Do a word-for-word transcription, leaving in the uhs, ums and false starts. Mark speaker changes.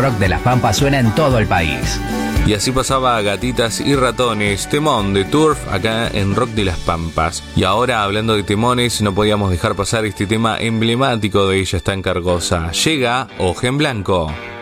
Speaker 1: rock de Las Pampas suena en todo el país.
Speaker 2: Y así pasaba Gatitas y Ratones, temón de Turf acá en Rock de Las Pampas. Y ahora, hablando de temones, no podíamos dejar pasar este tema emblemático de Ella está en Cargosa. Llega Hoja en Blanco.